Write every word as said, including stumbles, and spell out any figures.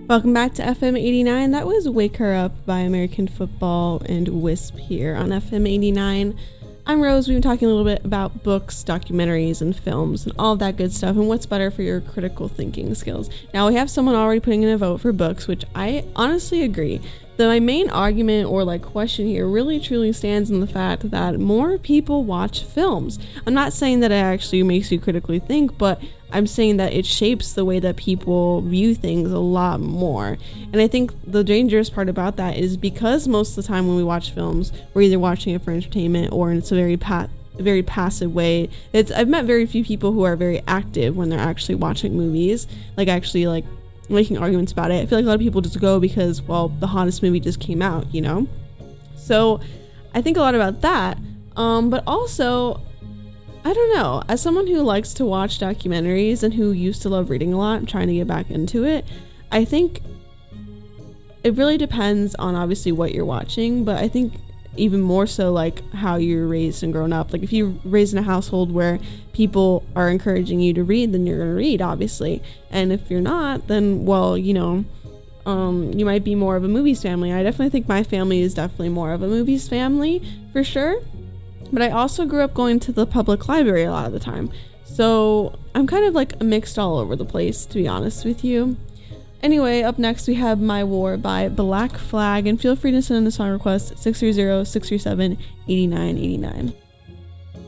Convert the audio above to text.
Welcome back to F M eighty-nine. That was Wake Her Up by American Football and Wisp here on F M eighty-nine. I'm Rose. We've been talking a little bit about books, documentaries, and films, and all of that good stuff, and what's better for your critical thinking skills. Now, we have someone already putting in a vote for books, which I honestly agree. The, my main argument or like question here really truly stands in the fact that more people watch films. I'm not saying that it actually makes you critically think, but I'm saying that it shapes the way that people view things a lot more. And I think the dangerous part about that is because most of the time when we watch films, we're either watching it for entertainment or it's a very pat very passive way. It's I've met very few people who are very active when they're actually watching movies, like actually like making arguments about it. I feel like a lot of people just go because, well, the hottest movie just came out, you know? So I think a lot about that. Um, but also, I don't know, as someone who likes to watch documentaries and who used to love reading a lot, I'm trying to get back into it. I think it really depends on obviously what you're watching, but I think even more so like how you're raised and grown up. Like if you're raised in a household where people are encouraging you to read, then you're going to read, obviously. And if you're not, then, well, you know, um, you might be more of a movies family. I definitely think my family is definitely more of a movies family, for sure. But I also grew up going to the public library a lot of the time. So I'm kind of like mixed all over the place, to be honest with you. Anyway, up next we have My War by Black Flag, and feel free to send in a song request six three zero, six three seven, eight nine eight nine.